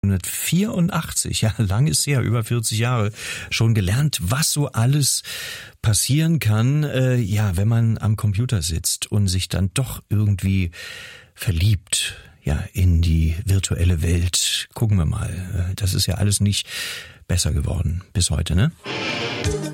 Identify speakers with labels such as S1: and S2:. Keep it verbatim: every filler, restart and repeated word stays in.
S1: neunzehnhundertvierundachtzig, ja, lang ist her, über vierzig Jahre, schon gelernt, was so alles passieren kann, äh, ja, wenn man am Computer sitzt und sich dann doch irgendwie verliebt, ja, in die virtuelle Welt. Gucken wir mal, das ist ja alles nicht besser geworden bis heute, ne?